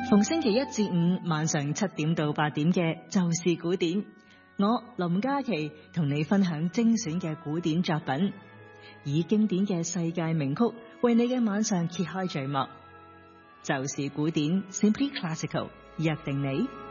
逢星期一至五晚上7點到8點嘅就是古典，我林嘉琪同你分享精選嘅古典作品，以經典嘅世界名曲為你嘅晚上揭開序幕。就是古典 Simply Classical， 約定你。